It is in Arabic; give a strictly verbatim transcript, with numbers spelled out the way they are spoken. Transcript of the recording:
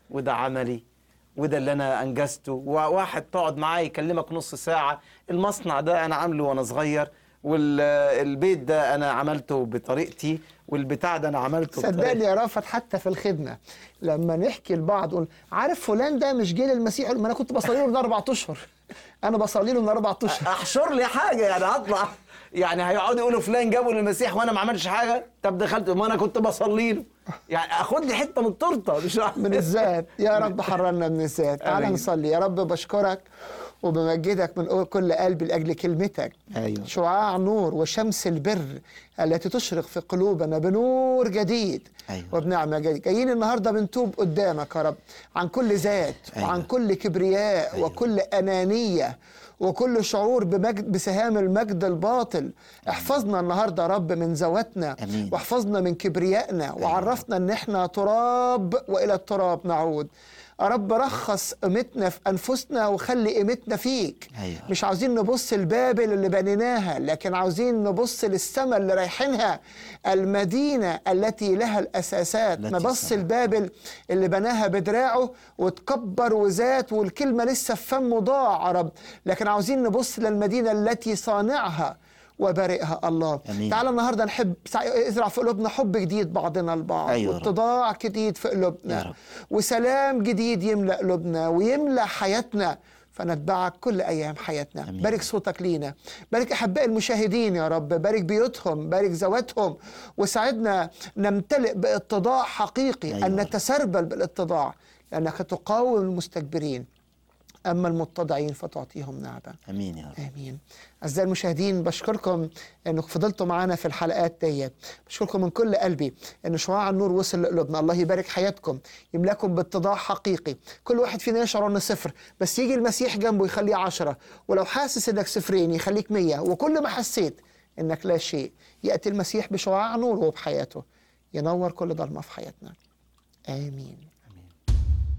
وده عملي وده اللي انا انجزته. وواحد تقعد معاه يكلمك نص ساعه، المصنع ده انا عامله وانا صغير، والبيت ده انا عملته بطريقتي، والبتاع ده انا عملته صدقني بطريقتي. يا رافت حتى في الخدمه لما نحكي لبعض نقول عارف فلان ده مش جه للمسيح، ما انا كنت بصلي له من اربع اشهر انا بصلي له من اربع اشهر. احشر لي حاجه يعني هطلع، يعني هيقعدوا يقولوا فلان جابوا للمسيح وانا ما عملتش حاجه. طب دخلت ما انا كنت بصلي له، يعني اخد لي حته من التورته مش من الذات. يا رب حررنا من الذات. تعالى نصلي. يا رب بشكرك وبمجدك من كل قلبي لأجل كلمتك. أيوة. شعاع نور وشمس البر التي تشرق في قلوبنا بنور جديد. أيوة. وبنعمة جديدة. جايين النهاردة بنتوب قدامك يا رب عن كل ذات. أيوة. وعن كل كبرياء. أيوة. وكل أنانية وكل شعور بمجد بسهام المجد الباطل. أمين. احفظنا النهاردة يا رب من ذواتنا. أمين. واحفظنا من كبريائنا. أيوة. وعرفنا ان احنا تراب والى التراب نعود. يا رب رخص قيمتنا في أنفسنا وخلي قيمتنا فيك. أيوة. مش عاوزين نبص لبابل اللي بنيناها، لكن عاوزين نبص للسماء اللي رايحينها، المدينة التي لها الأساسات. نبص لبابل اللي بناها بدراعه وتكبر وزات والكلمة لسه في فمه ضاع يا رب، لكن عاوزين نبص للمدينة التي صانعها وبارئها الله. أمين. تعالى النهارده نحب ازرع في قلوبنا حب جديد بعضنا البعض. أيوة. واتضاع جديد في قلوبنا وسلام جديد يملأ قلوبنا ويملأ حياتنا فنتبعك كل أيام حياتنا. أمين. بارك صوتك لينا، بارك أحباء المشاهدين يا رب، بارك بيوتهم، بارك ذواتهم، وساعدنا نمتلئ باتضاع حقيقي. أيوة. أن نتسربل بالاتضاع لأنك تقاوم المستكبرين أما المتضعين فتعطيهم نعمة. أمين يا رب. آمين. أعزائي المشاهدين بشكركم أنكم فضلتوا معنا في الحلقات ديت، بشكركم من كل قلبي أن شعاع النور وصل لقلوبنا. الله يبارك حياتكم، يملاكم باتضاع حقيقي. كل واحد فينا يشعر أنه صفر، بس يجي المسيح جنبه يخليه عشرة، ولو حاسس أنك صفرين يخليك مية، وكل ما حسيت أنك لا شيء يأتي المسيح بشعاع نور وبحياته ينور كل ضلمة في حياتنا. آمين.